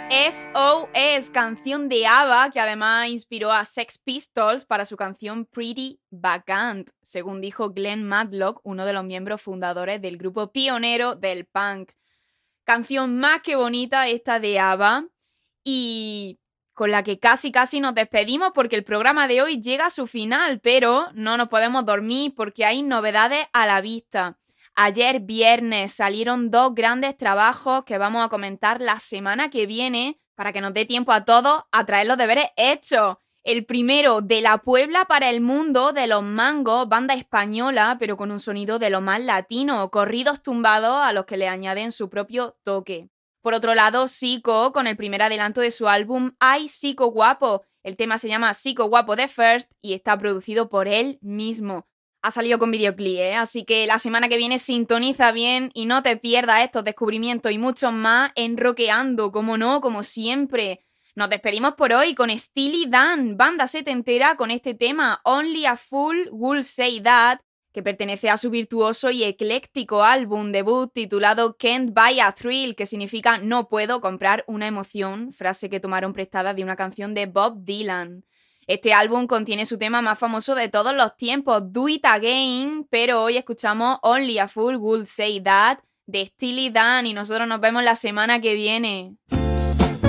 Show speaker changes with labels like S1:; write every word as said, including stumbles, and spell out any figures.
S1: S O S, canción de ABBA, que además inspiró a Sex Pistols para su canción Pretty Vacant, según dijo Glenn Matlock, uno de los miembros fundadores del grupo pionero del punk. Canción más que bonita esta de ABBA, y con la que casi casi nos despedimos porque el programa de hoy llega a su final, pero no nos podemos dormir porque hay novedades a la vista. Ayer viernes salieron dos grandes trabajos que vamos a comentar la semana que viene para que nos dé tiempo a todos a traer los deberes hechos. El primero, De la Puebla para el Mundo, de Los Mangos, banda española, pero con un sonido de lo más latino, corridos tumbados a los que le añaden su propio toque. Por otro lado, Zico, con el primer adelanto de su álbum Ay, Zico Guapo. El tema se llama Zico Guapo The First y está producido por él mismo. Ha salido con videoclip, ¿eh? Así que la semana que viene sintoniza bien y no te pierdas estos descubrimientos y muchos más en Rockeando, como no, como siempre. Nos despedimos por hoy con Steely Dan, banda setentera, con este tema Only a Fool Will Say That, que pertenece a su virtuoso y ecléctico álbum debut titulado Can't Buy a Thrill, que significa no puedo comprar una emoción, frase que tomaron prestada de una canción de Bob Dylan. Este álbum contiene su tema más famoso de todos los tiempos, Do It Again, pero hoy escuchamos Only a Fool Will Say That de Steely Dan y nosotros nos vemos la semana que viene.